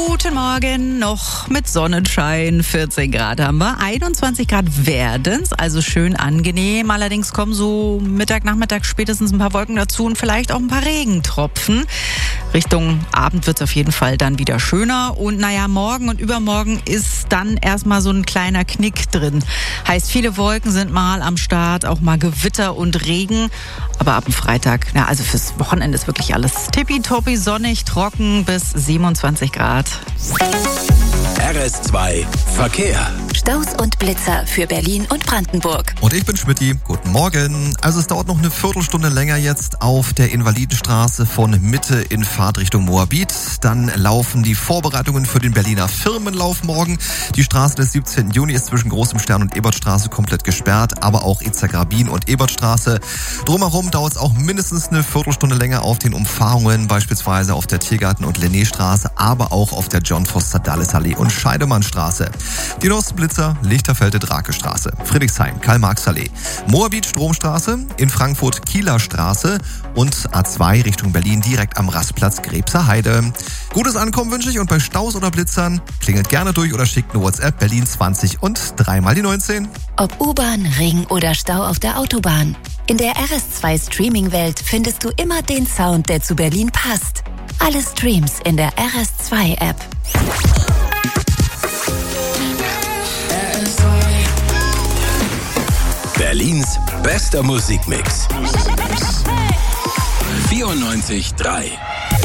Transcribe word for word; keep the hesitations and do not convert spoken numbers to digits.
Guten Morgen, noch mit Sonnenschein, vierzehn Grad haben wir, einundzwanzig Grad werden's, also schön angenehm. Allerdings kommen so Mittag, Nachmittag spätestens ein paar Wolken dazu und vielleicht auch ein paar Regentropfen. Richtung Abend wird's auf jeden Fall dann wieder schöner und naja, morgen und übermorgen ist dann erstmal so ein kleiner Knick drin. Heißt, viele Wolken sind mal am Start, auch mal Gewitter und Regen. Aber ab dem Freitag, na also fürs Wochenende ist wirklich alles tippitoppi, sonnig, trocken bis siebenundzwanzig Grad. R S zwei Verkehr. Staus und Blitzer für Berlin und Brandenburg. Und ich bin Schmidti. Guten Morgen. Also es dauert noch eine Viertelstunde länger jetzt auf der Invalidenstraße von Mitte in Fahrtrichtung Moabit. Dann laufen die Vorbereitungen für den Berliner Firmenlauf morgen. Die Straße des siebzehnten Juni ist zwischen Großem Stern und Ebertstraße komplett gesperrt, aber auch Itzergrabin und Ebertstraße. Drumherum dauert es auch mindestens eine Viertelstunde länger auf den Umfahrungen, beispielsweise auf der Tiergarten- und Lenné-Straße, aber auch auf der John-Foster-Dulles-Allee und Scheidemannstraße. Die neuesten Blitzer, Lichterfelde-Drake-Straße, Friedrichshain, Karl-Marx-Allee, Moabit-Stromstraße, in Frankfurt Kieler Straße und A zwei Richtung Berlin direkt am Rastplatz Grebser Heide. Gutes Ankommen wünsche ich und bei Staus oder Blitzern klingelt gerne durch oder schickt eine WhatsApp Berlin zwanzig und dreimal die neunzehn. Ob U-Bahn, Regen oder Stau auf der Autobahn. In der R S zwei Streaming-Welt findest du immer den Sound, der zu Berlin passt. Alle Streams in der R S zwei App. Berlins bester Musikmix. vierundneunzig Komma drei